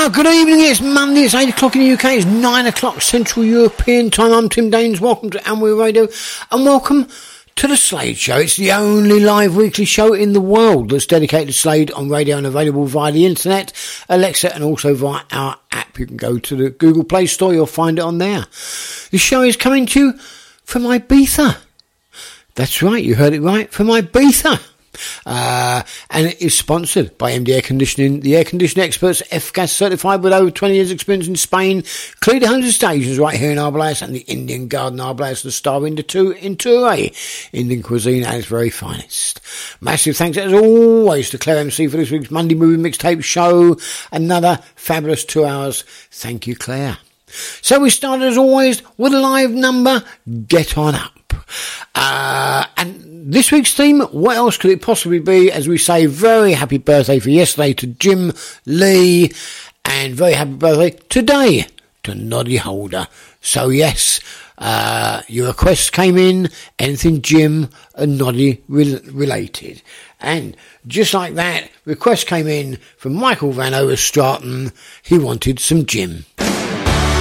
Good evening, it's Monday, it's 8 o'clock in the UK, it's 9 o'clock Central European time. I'm Tim Daines, welcome to Amway Radio and welcome to the Slade Show. It's the only live weekly show in the world that's dedicated to Slade on radio and available via the internet, Alexa, and also via our app. You can go to the Google Play Store, you'll find it on there. The show is coming to you from Ibiza. That's right, you heard it right, from Ibiza. And it is sponsored by MD Air Conditioning, the air conditioning experts, F-Gas certified with over 20 years experience in Spain, cleared 100 stations right here in Arblas, and the Indian Garden Arblas, the star in Toure, Indian cuisine at its very finest. Massive thanks as always to Claire MC for this week's Monday Movie Mixtape show. Another fabulous 2 hours. Thank you, Claire. So we started as always with a live number, Get On Up. And this week's theme, what else could it possibly be, as we say very happy birthday for yesterday to Jim Lee, and very happy birthday today to Noddy Holder. So yes, your requests came in, anything Jim and Noddy related. And just like that, request came in from Michael Van Overstraten. He wanted some Jim.